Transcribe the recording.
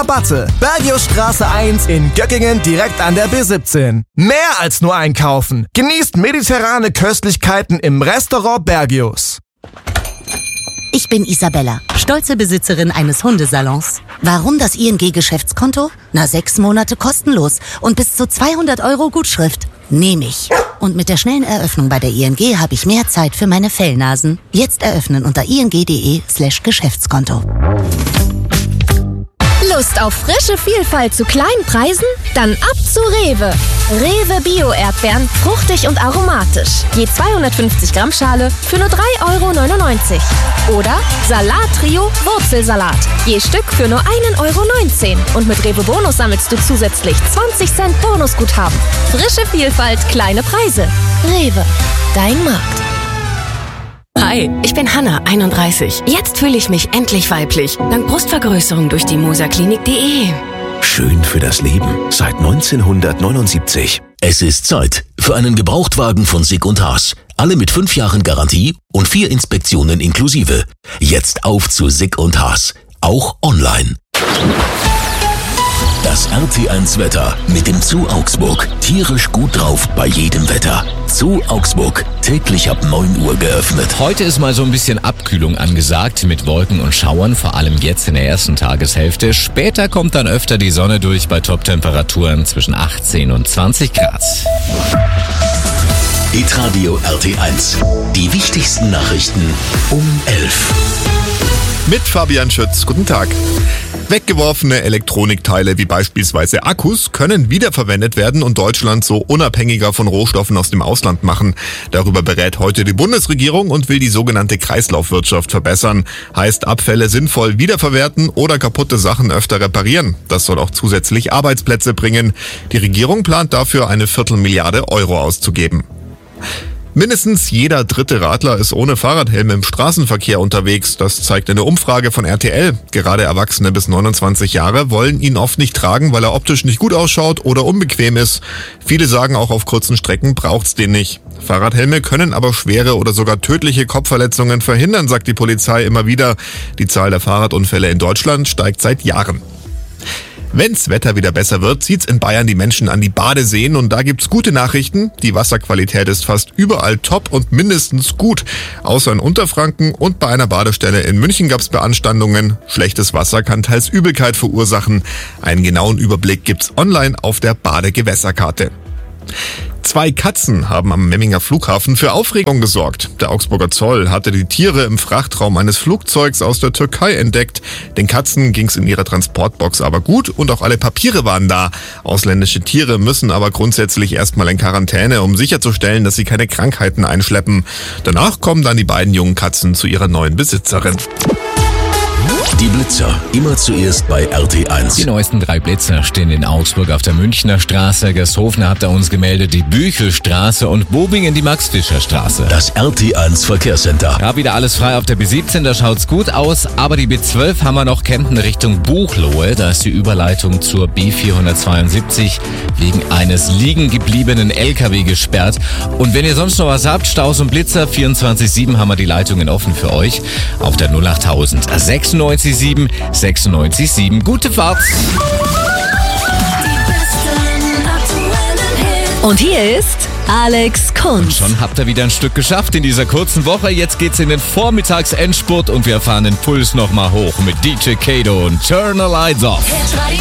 Rabatte. Bergiusstraße 1 in Göckingen direkt an der B17. Mehr als nur einkaufen. Genießt mediterrane Köstlichkeiten im Restaurant Bergius. Ich bin Isabella, stolze Besitzerin eines Hundesalons. Warum das ING-Geschäftskonto? 6 Monate kostenlos und bis zu 200 € Gutschrift. Nehme ich. Und mit der schnellen Eröffnung bei der ING habe ich mehr Zeit für meine Fellnasen. Jetzt eröffnen unter ing.de/Geschäftskonto. Lust auf frische Vielfalt zu kleinen Preisen? Dann ab zu Rewe. Rewe Bio-Erdbeeren, fruchtig und aromatisch. Je 250 Gramm Schale für nur 3,99 €. Oder Salat-Trio Wurzelsalat. Je Stück für nur 1,19 € Und mit Rewe Bonus sammelst du zusätzlich 20 Cent Bonusguthaben. Frische Vielfalt, kleine Preise. Rewe, dein Markt. Hi, ich bin Hanna, 31. Jetzt fühle ich mich endlich weiblich. Dank Brustvergrößerung durch die moserklinik.de. Schön für das Leben. Seit 1979. Es ist Zeit für einen Gebrauchtwagen von Sick & Haas. Alle mit 5 Jahren Garantie und 4 Inspektionen inklusive. Jetzt auf zu Sick & Haas. Auch online. Das RT1-Wetter mit dem Zoo Augsburg. Tierisch gut drauf bei jedem Wetter. Zoo Augsburg. Täglich ab 9 Uhr geöffnet. Heute ist mal so ein bisschen Abkühlung angesagt mit Wolken und Schauern, vor allem jetzt in der ersten Tageshälfte. Später kommt dann öfter die Sonne durch bei Top-Temperaturen zwischen 18 und 20 Grad. Hitradio RT1. Die wichtigsten Nachrichten um 11. Mit Fabian Schütz. Guten Tag. Weggeworfene Elektronikteile wie beispielsweise Akkus können wiederverwendet werden und Deutschland so unabhängiger von Rohstoffen aus dem Ausland machen. Darüber berät heute die Bundesregierung und will die sogenannte Kreislaufwirtschaft verbessern. Heißt, Abfälle sinnvoll wiederverwerten oder kaputte Sachen öfter reparieren. Das soll auch zusätzlich Arbeitsplätze bringen. Die Regierung plant dafür eine 250 Milliarden € auszugeben. Mindestens jeder dritte Radler ist ohne Fahrradhelm im Straßenverkehr unterwegs. Das zeigt eine Umfrage von RTL. Gerade Erwachsene bis 29 Jahre wollen ihn oft nicht tragen, weil er optisch nicht gut ausschaut oder unbequem ist. Viele sagen auch, auf kurzen Strecken braucht's den nicht. Fahrradhelme können aber schwere oder sogar tödliche Kopfverletzungen verhindern, sagt die Polizei immer wieder. Die Zahl der Fahrradunfälle in Deutschland steigt seit Jahren. Wenn's Wetter wieder besser wird, zieht's in Bayern die Menschen an die Badeseen und da gibt's gute Nachrichten. Die Wasserqualität ist fast überall top und mindestens gut. Außer in Unterfranken und bei einer Badestelle in München gab's Beanstandungen. Schlechtes Wasser kann teils Übelkeit verursachen. Einen genauen Überblick gibt's online auf der Badegewässerkarte. 2 Katzen haben am Memminger Flughafen für Aufregung gesorgt. Der Augsburger Zoll hatte die Tiere im Frachtraum eines Flugzeugs aus der Türkei entdeckt. Den Katzen ging's in ihrer Transportbox aber gut und auch alle Papiere waren da. Ausländische Tiere müssen aber grundsätzlich erstmal in Quarantäne, um sicherzustellen, dass sie keine Krankheiten einschleppen. Danach kommen dann die beiden jungen Katzen zu ihrer neuen Besitzerin. Die Blitzer, immer zuerst bei RT1. Die neuesten 3 Blitzer stehen in Augsburg auf der Münchner Straße, Gersthofen habt ihr uns gemeldet, die Büchelstraße und Bobingen die Max-Fischer-Straße. Das RT1 Verkehrscenter. Ja, wieder alles frei auf der B17, da schaut's gut aus, aber die B12 haben wir noch Kempten Richtung Buchloe, da ist die Überleitung zur B472 wegen eines liegen gebliebenen LKW gesperrt. Und wenn ihr sonst noch was habt, Staus und Blitzer, 24/7 haben wir die Leitungen offen für euch auf der 08000 96 96,7. Gute Fahrt. Und hier ist Alex Kunz. Schon habt ihr wieder ein Stück geschafft in dieser kurzen Woche. Jetzt geht's in den Vormittagsendspurt und wir fahren den Puls nochmal hoch mit DJ Kato und Turn the Lights Off.